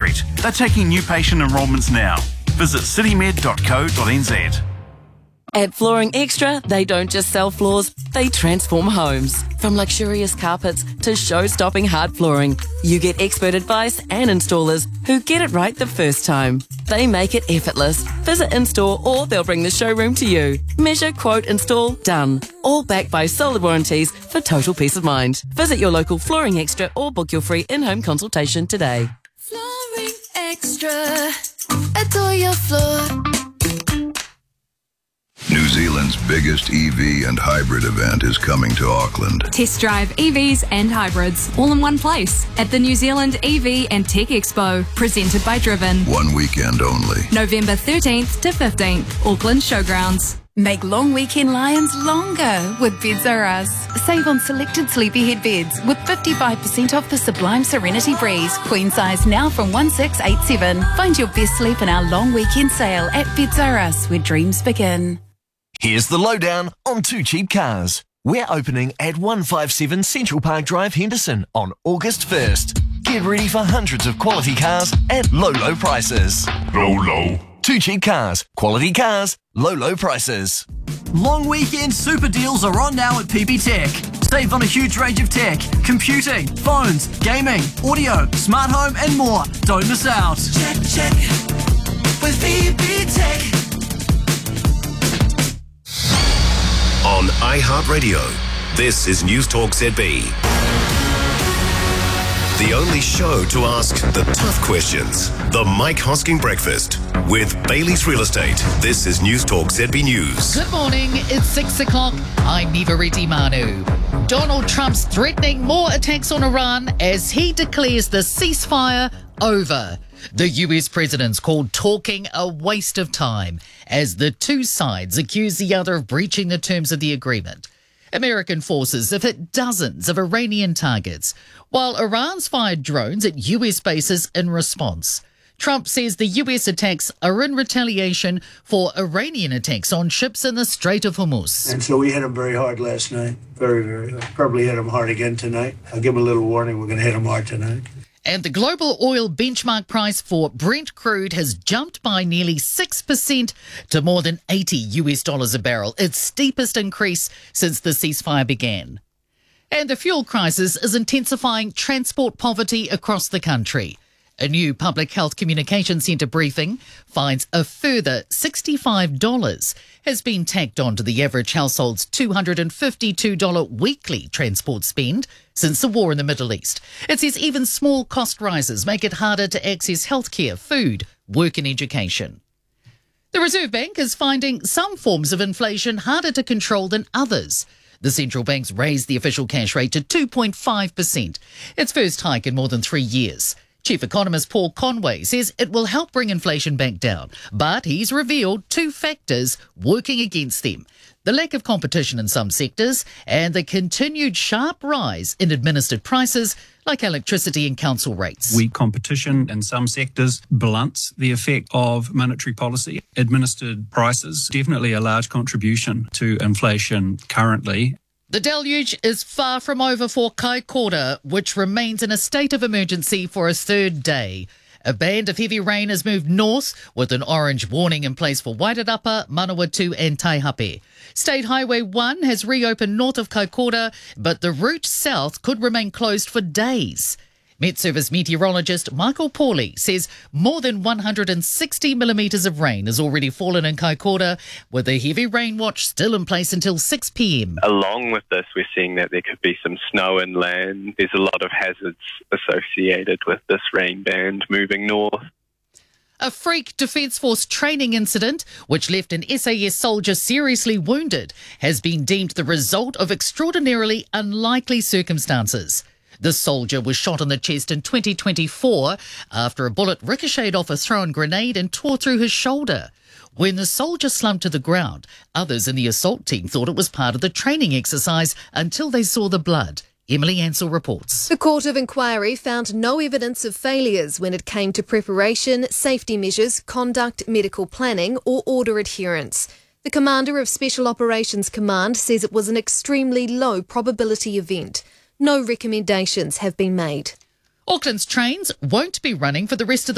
Street. They're taking new patient enrolments now. Visit citymed.co.nz. At Flooring Extra, they don't just sell floors, they transform homes. From luxurious carpets to show-stopping hard flooring, you get expert advice and installers who get it right the first time. They make it effortless. Visit in-store or they'll bring the showroom to you. Measure, quote, install, done. All backed by solid warranties for total peace of mind. Visit your local Flooring Extra or book your free in-home consultation today. Flooring Extra. Adore your floor. New Zealand's biggest EV and hybrid event is coming to Auckland. Test drive EVs and hybrids all in one place at the New Zealand EV and Tech Expo, presented by Driven. One weekend only. November 13th to 15th, Auckland Showgrounds. Make long weekend lions longer with Beds Are Us. Save on selected sleepyhead beds with 55% off the Sublime Serenity Breeze. Queen size now from 1687. Find your best sleep in our long weekend sale at Beds Are Us, where dreams begin. Here's the lowdown on Too Cheap Cars. We're opening at 157 Central Park Drive, Henderson on August 1st. Get ready for hundreds of quality cars at low prices. Low. Too Cheap Cars. Quality cars, low prices. Long weekend super deals are on now at PB Tech. Save on a huge range of tech, computing, phones, gaming, audio, smart home and more. Don't miss out. Check with PB Tech. On iHeartRadio, this is News Talk ZB. The only show to ask the tough questions. The Mike Hosking Breakfast with Bailey's Real Estate. This is News Talk ZB News. Good morning, it's 6 o'clock. I'm Nivariti Manu. Donald Trump's threatening more attacks on Iran as he declares the ceasefire over. The US president's called talking a waste of time as the two sides accuse the other of breaching the terms of the agreement. American forces have hit dozens of Iranian targets, while Iran's fired drones at US bases in response. Trump says the US attacks are in retaliation for Iranian attacks on ships in the Strait of Hormuz. And so we hit them very hard last night. Very, very hard. Probably hit them hard again tonight. I'll give them a little warning. We're going to hit them hard tonight. And the global oil benchmark price for Brent crude has jumped by nearly 6% to more than $80 a barrel, its steepest increase since the ceasefire began. And the fuel crisis is intensifying transport poverty across the country. A new Public Health Communication Centre briefing finds a further $65 has been tacked on to the average household's $252 weekly transport spend since the war in the Middle East. It says even small cost rises make it harder to access healthcare, food, work and education. The Reserve Bank is finding some forms of inflation harder to control than others. The central bank's raised the official cash rate to 2.5%, its first hike in more than 3 years. Chief economist Paul Conway says it will help bring inflation back down, but he's revealed two factors working against them: the lack of competition in some sectors and the continued sharp rise in administered prices like electricity and council rates. Weak competition in some sectors blunts the effect of monetary policy. Administered prices, definitely a large contribution to inflation currently. The deluge is far from over for Kaikoura, which remains in a state of emergency for a third day. A band of heavy rain has moved north with an orange warning in place for Wairarapa, Manawatu and Taihape. State Highway 1 has reopened north of Kaikoura, but the route south could remain closed for days. Met Service meteorologist Michael Pawley says more than 160 millimetres of rain has already fallen in Kaikoura, with a heavy rain watch still in place until 6 p.m. Along with this, we're seeing that there could be some snow inland. There's a lot of hazards associated with this rain band moving north. A freak Defence Force training incident, which left an SAS soldier seriously wounded, has been deemed the result of extraordinarily unlikely circumstances. The soldier was shot in the chest in 2024 after a bullet ricocheted off a thrown grenade and tore through his shoulder. When the soldier slumped to the ground, others in the assault team thought it was part of the training exercise until they saw the blood. Emily Ansell reports. The Court of Inquiry found no evidence of failures when it came to preparation, safety measures, conduct, medical planning or order adherence. The Commander of Special Operations Command says it was an extremely low probability event. No recommendations have been made. Auckland's trains won't be running for the rest of the